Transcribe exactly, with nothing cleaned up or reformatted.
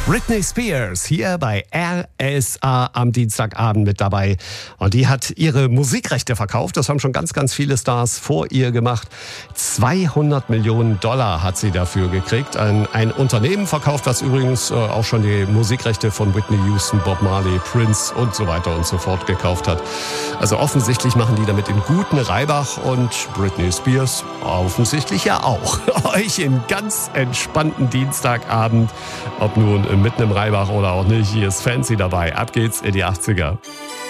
Britney Spears hier bei R S A am Dienstagabend mit dabei. Und die hat ihre Musikrechte verkauft. Das haben schon ganz, ganz viele Stars vor ihr gemacht. zweihundert Millionen Dollar hat sie dafür gekriegt. Ein, ein Unternehmen verkauft, das übrigens äh, auch schon die Musikrechte von Whitney Houston, Bob Marley, Prince und so weiter und so fort gekauft hat. Also offensichtlich machen die damit in guten Reibach und Britney Spears offensichtlich ja auch. Euch in ganz entspannten Dienstagabend, ob nun mitten im Reibach oder auch nicht, hier ist Fancy dabei. Ab geht's in die achtziger.